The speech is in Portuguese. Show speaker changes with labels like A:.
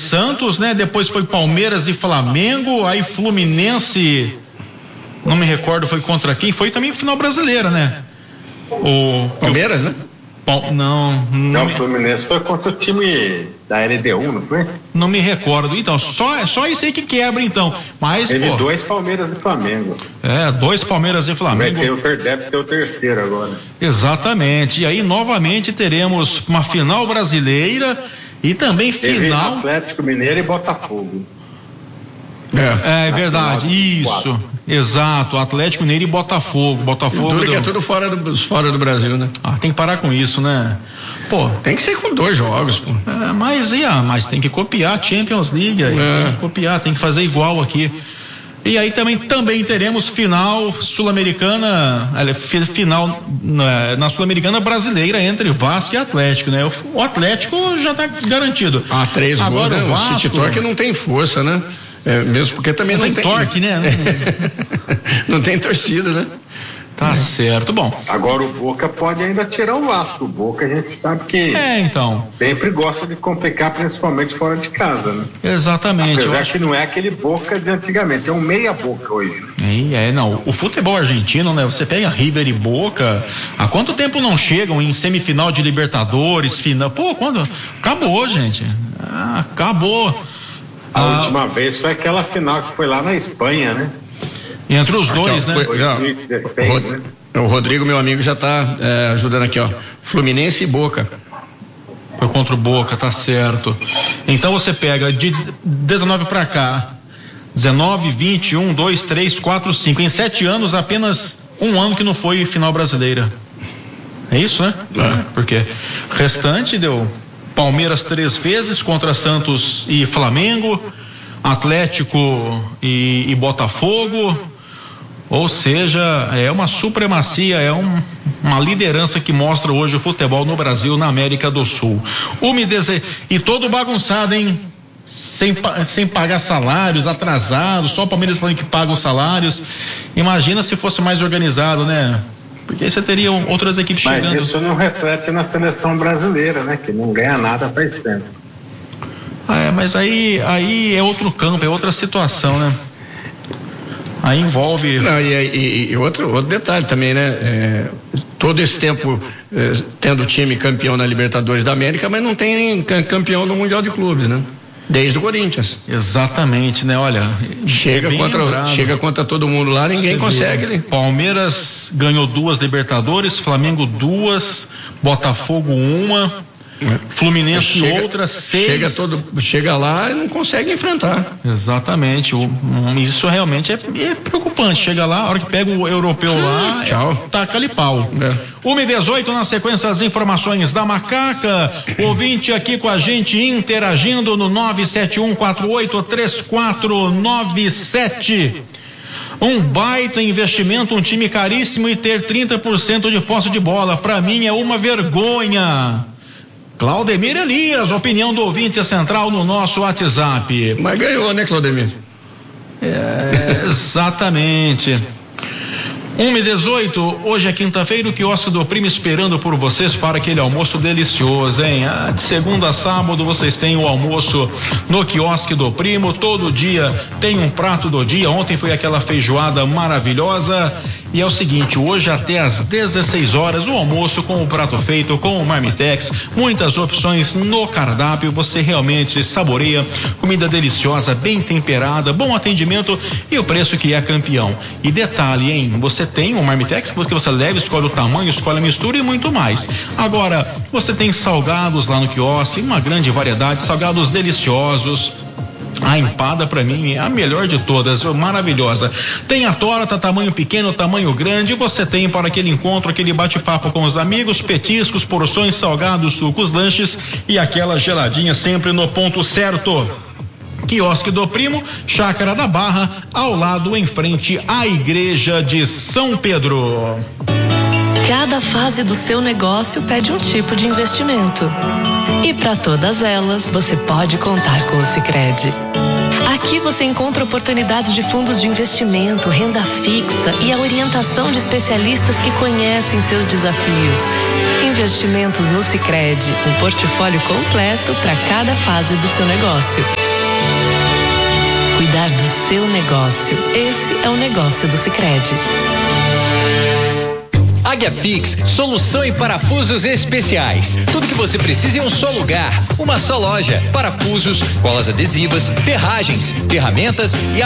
A: Santos, né? Depois foi Palmeiras e Flamengo, aí Fluminense, não me recordo, foi contra quem? Foi também final brasileira, né? O
B: Palmeiras, né?
A: Não,
C: o Fluminense foi contra o time da LDU, não foi?
A: Não me recordo. Então, só isso aí que quebra, então. Mas,
C: teve 2 Palmeiras e Flamengo.
A: 2 Palmeiras e Flamengo.
C: Deve ter o terceiro agora.
A: Exatamente. E aí, novamente, teremos uma final brasileira e também final...
C: Atlético Mineiro e Botafogo.
A: É verdade, isso, exato, Atlético Mineiro e Botafogo.
B: Tudo que é tudo fora do Brasil, né?
A: Tem que parar com isso, né? Pô,
B: tem que ser com 2 jogos, pô.
A: Mas tem que copiar a Champions League aí, tem que copiar, tem que fazer igual aqui. E aí também teremos final sul-americana, final na sul-americana brasileira entre Vasco e Atlético, né? O Atlético já tá garantido.
B: 3 gols,
A: agora
B: né?
A: o Vasco...
B: O City Torque não tem força, né? Mesmo porque também não tem
A: torque, né?
B: Não tem torcida, né?
A: Tá certo, bom.
C: Agora o Boca pode ainda tirar o Vasco. O Boca a gente sabe que
A: então
C: sempre gosta de complicar, principalmente fora de casa, né?
A: Exatamente.
C: Apesar que não é aquele Boca de antigamente, é um meia Boca hoje.
A: Não. O futebol argentino, né? Você pega River e Boca, há quanto tempo não chegam em semifinal de Libertadores, final? Pô, quando? Acabou, gente. Acabou.
C: A última vez foi aquela final que foi lá na Espanha, né?
A: Entre os dois, né?
B: O Rodrigo, meu amigo, já tá ajudando aqui, ó. Fluminense e Boca.
A: Foi contra o Boca, tá certo. Então você pega de 19 pra cá, 19, 20, 1, 2, 3, 4, 5. Em 7 anos, apenas um ano que não foi final brasileira. É isso, né? Porque restante deu Palmeiras 3 vezes contra Santos e Flamengo, Atlético e Botafogo. Ou seja, é uma supremacia, uma liderança que mostra hoje o futebol no Brasil, na América do Sul. E todo bagunçado, hein? Sem pagar salários, atrasados, só o Palmeiras falando que paga os salários. Imagina se fosse mais organizado, né? Porque aí você teria outras equipes chegando.
C: Mas isso não reflete na seleção brasileira, né? Que não ganha nada faz tempo.
A: Mas aí é outro campo, é outra situação, né? Aí envolve...
B: Não, e outro detalhe também, né? Todo esse tempo tendo time campeão na Libertadores da América, mas não tem campeão no Mundial de Clubes, né? Desde o Corinthians.
A: Exatamente, né? Olha,
B: chega contra todo mundo lá, ninguém consegue. Né?
A: Palmeiras ganhou 2 Libertadores, Flamengo 2, Botafogo 1, Fluminense outras 6.
B: Chega lá e não consegue enfrentar.
A: Exatamente. Isso realmente é preocupante. Chega lá, a hora que pega o europeu lá,
B: tchau.
A: Taca-lhe pau. 1h18, na sequência as informações da Macaca. Ouvinte aqui com a gente interagindo no 971483497. Um baita investimento, um time caríssimo e ter 30% de posse de bola. Pra mim é uma vergonha. Claudemir Elias, opinião do ouvinte central no nosso WhatsApp.
B: Mas ganhou, né, Claudemir?
A: Exatamente. 1h18, hoje é quinta-feira, o quiosque do Primo esperando por vocês para aquele almoço delicioso, hein? De segunda a sábado vocês têm o almoço no quiosque do Primo, todo dia tem um prato do dia. Ontem foi aquela feijoada maravilhosa. E é o seguinte, hoje até às 16 horas o almoço com o prato feito, com o Marmitex, muitas opções no cardápio, você realmente saboreia, comida deliciosa, bem temperada, bom atendimento e o preço que é campeão. E detalhe, hein, você tem um Marmitex que você leva, escolhe o tamanho, escolhe a mistura e muito mais. Agora, você tem salgados lá no quiosque, uma grande variedade, salgados deliciosos. A empada pra mim é a melhor de todas, maravilhosa. Tem a torta, tamanho pequeno, tamanho grande. Você tem para aquele encontro, aquele bate-papo com os amigos, petiscos, porções, salgados, sucos, lanches e aquela geladinha sempre no ponto certo. Quiosque do Primo, Chácara da Barra, ao lado em frente à Igreja de São Pedro.
D: Cada fase do seu negócio pede um tipo de investimento. E para todas elas, você pode contar com o Sicredi. Aqui Aqui você encontra oportunidades de fundos de investimento, renda fixa e a orientação de especialistas que conhecem seus desafios. Investimentos no Sicredi, um portfólio completo para cada fase do seu negócio. Cuidar do seu negócio. Esse é o negócio do Sicredi.
E: Águia Fix, solução em parafusos especiais. Tudo que você precisa em um só lugar, uma só loja. Parafusos, colas adesivas, ferragens, ferramentas e